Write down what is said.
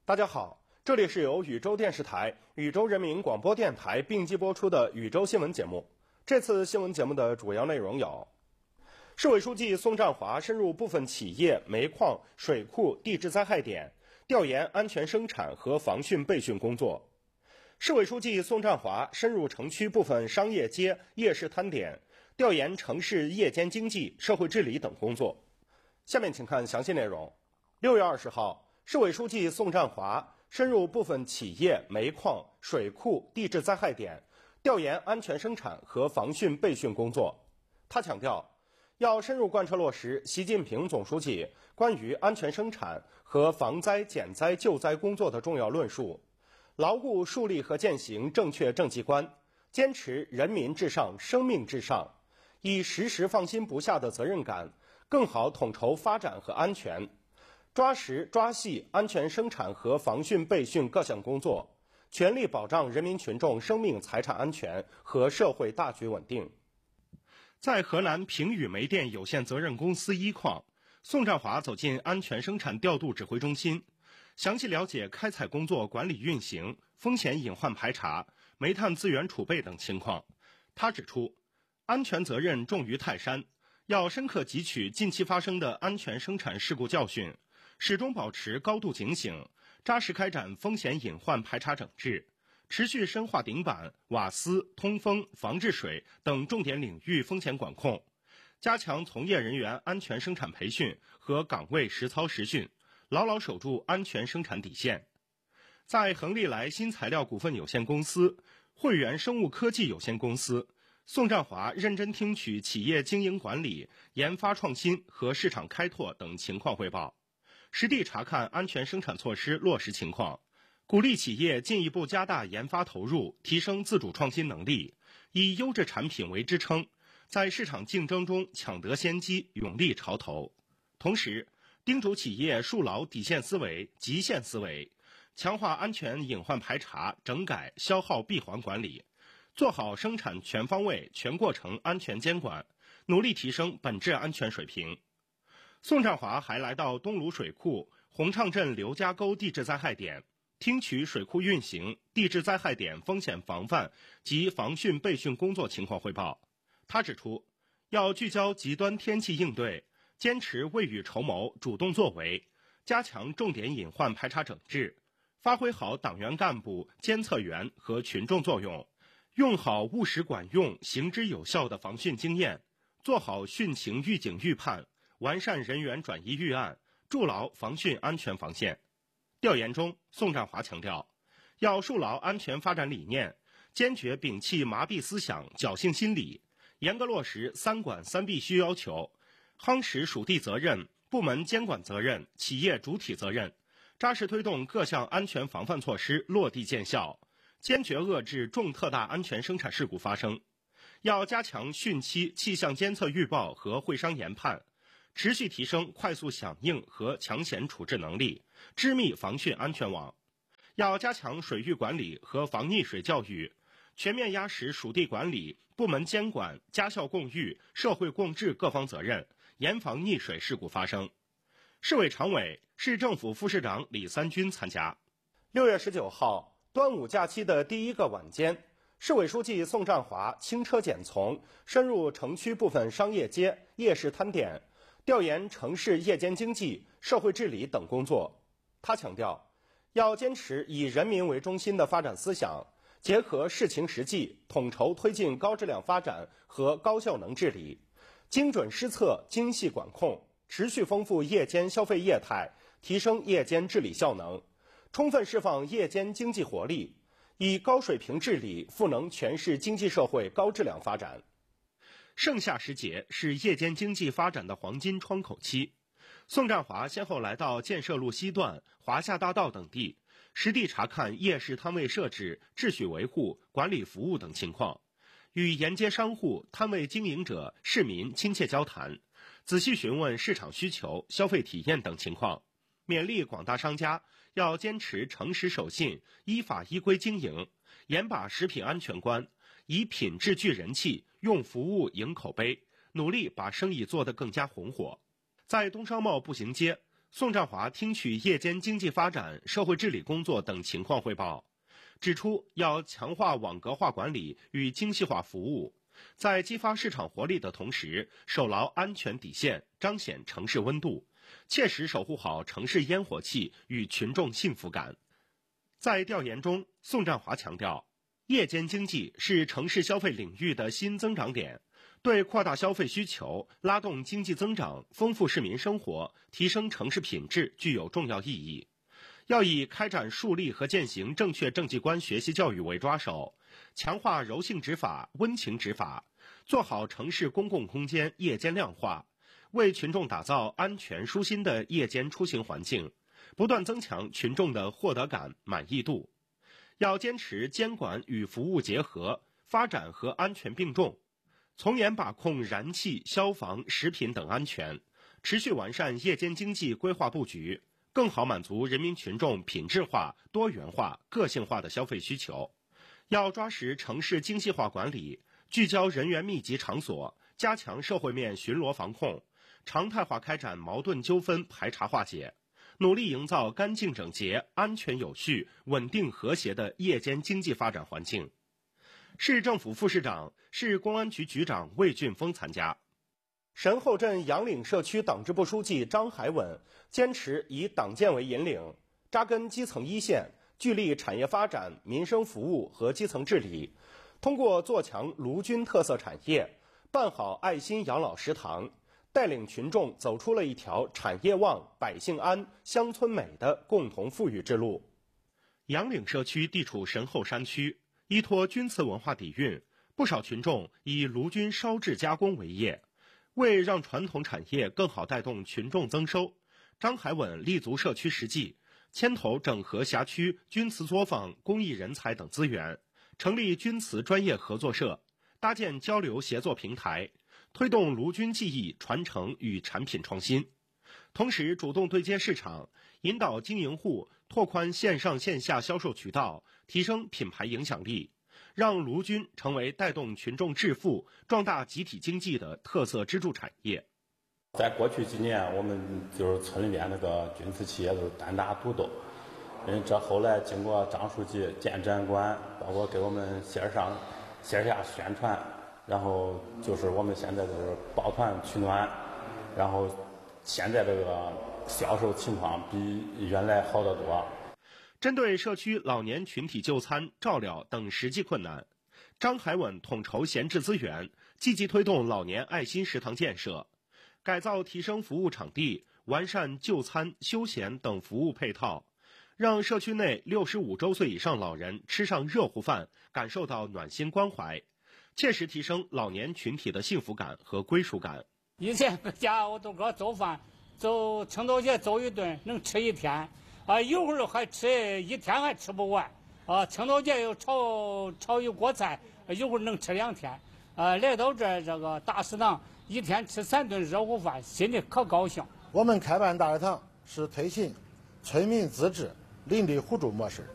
大家好，这里是由禹州电视台、禹州人民广播电台并机播出的禹州新闻节目。这次新闻节目的主要内容有：市委书记宋占华深入部分企业、煤矿、水库地质灾害点，调研安全生产和防汛备汛工作。市委书记宋占华深入城区部分商业街、夜市摊点，调研城市夜间经济、社会治理等工作。下面请看详细内容。6月20号，市委书记宋占华深入部分企业、煤矿、水库地质灾害点，调研安全生产和防汛备汛工作。他强调，要深入贯彻落实习近平总书记关于安全生产和防灾减灾救灾工作的重要论述，牢固树立和践行正确政绩观，坚持人民至上、生命至上，以时时放心不下的责任感，更好统筹发展和安全，抓实抓细安全生产和防汛备汛各项工作，全力保障人民群众生命财产安全和社会大局稳定。在河南平宇煤电有限责任公司一矿，宋占华走进安全生产调度指挥中心，详细了解开采工作管理运行、风险隐患排查、煤炭资源储备等情况。他指出，安全责任重于泰山，要深刻汲取近期发生的安全生产事故教训，始终保持高度警醒，扎实开展风险隐患排查整治，持续深化顶板、瓦斯、通风、防治水等重点领域风险管控，加强从业人员安全生产培训和岗位实操实训，牢牢守住安全生产底线。在恒利来新材料股份有限公司、汇源生物科技有限公司，宋占华认真听取企业经营管理、研发创新和市场开拓等情况汇报，实地查看安全生产措施落实情况，鼓励企业进一步加大研发投入，提升自主创新能力，以优质产品为支撑，在市场竞争中抢得先机，勇立潮头。同时，叮嘱企业树牢底线思维、极限思维，强化安全隐患排查、整改、消耗闭环管理，做好生产全方位、全过程安全监管，努力提升本质安全水平。宋占华还来到东鲁水库、洪畅镇刘家沟地质灾害点，听取水库运行、地质灾害点风险防范及防汛备汛工作情况汇报。他指出，要聚焦极端天气应对，坚持未雨绸缪、主动作为，加强重点隐患排查整治，发挥好党员干部、监测员和群众作用，用好务实管用、行之有效的防汛经验，做好汛情预警预判，完善人员转移预案，筑牢防汛安全防线。调研中，宋占华强调，要树牢安全发展理念，坚决摒弃麻痹思想、侥幸心理，严格落实3管3必须要求，夯实属地责任、部门监管责任、企业主体责任，扎实推动各项安全防范措施落地见效，坚决遏制重特大安全生产事故发生。要加强汛期气象监测预报和会商研判，持续提升快速响应和抢险处置能力，织密防汛安全网。要加强水域管理和防溺水教育，全面压实属地管理、部门监管、家校共育、社会共治各方责任，严防溺水事故发生。市委常委、市政府副市长李三军参加。6月19号，端午假期的第一个晚间，市委书记宋占华轻车简从，深入城区部分商业街、夜市摊点，调研城市夜间经济、社会治理等工作。他强调，要坚持以人民为中心的发展思想，结合事情实际，统筹推进高质量发展和高效能治理，精准施策、精细管控，持续丰富夜间消费业态，提升夜间治理效能，充分释放夜间经济活力，以高水平治理赋能全市经济社会高质量发展。盛夏时节是夜间经济发展的黄金窗口期，宋占华先后来到建设路西段、华夏大道等地，实地查看夜市摊位设置、秩序维护、管理服务等情况，与沿街商户、摊位经营者、市民亲切交谈，仔细询问市场需求、消费体验等情况，勉励广大商家要坚持诚实守信、依法依规经营，严把食品安全关，以品质聚人气，用服务赢口碑，努力把生意做得更加红火。在东商贸步行街， 宋占华听取夜间经济发展、社会治理工作等情况汇报，指出要强化网格化管理与精细化服务，在激发市场活力的同时，守牢安全底线，彰显城市温度，切实守护好城市烟火气与群众幸福感。在调研中，宋占华强调，夜间经济是城市消费领域的新增长点，对扩大消费需求、拉动经济增长、丰富市民生活、提升城市品质具有重要意义。要以开展树立和践行正确政绩观学习教育为抓手，强化柔性执法、温情执法，做好城市公共空间夜间亮化，为群众打造安全舒心的夜间出行环境，不断增强群众的获得感、满意度。要坚持监管与服务结合，发展和安全并重，从严把控燃气、消防、食品等安全，持续完善夜间经济规划布局，更好满足人民群众品质化、多元化、个性化的消费需求。要抓实城市精细化管理，聚焦人员密集场所，加强社会面巡逻防控，常态化开展矛盾纠纷排查化解，努力营造干净整洁、安全有序、稳定和谐的夜间经济发展环境。市政府副市长、市公安局局长魏俊峰参加。神后镇杨岭社区党支部书记张海稳坚持以党建为引领，扎根基层一线，聚力产业发展、民生服务和基层治理，通过做强卢军特色产业，办好爱心养老食堂，带领群众走出了一条产业旺、百姓安、乡村美的共同富裕之路。杨岭社区地处神后山区，依托钧瓷文化底蕴，不少群众以卢军烧制加工为业。为让传统产业更好带动群众增收，张海稳立足社区实际，牵头整合辖区钧瓷作坊、工艺人才等资源，成立钧瓷专业合作社，搭建交流协作平台，推动卢军技艺传承与产品创新。同时主动对接市场，引导经营户拓宽线上线下销售渠道，提升品牌影响力，让卢军成为带动群众致富、壮大集体经济的特色支柱产业。 在过去几年，我们就是村里面那个钧瓷企业都是单打独斗。这后来经过张书记建展馆，包括给我们线下宣传，然后就是我们现在就是抱团取暖，然后现在这个销售情况比原来好得多。 针对社区老年群体就餐、照料等实际困难，张海稳统筹闲置资源，积极推动老年爱心食堂建设，改造提升服务场地，完善就餐、休闲等服务配套，让社区内65周岁以上老人吃上热乎饭，感受到暖心关怀，切实提升老年群体的幸福感和归属感。 以前搁家我都给做饭，青豆节做一顿能吃一天。有会儿还吃一天还吃不完，青豆节又炒一锅菜，有会儿能吃2天。来到这个大食堂，一天吃3顿热乎饭，心里可高兴。 我们开办大食堂是推行村民自治、邻里互助模式，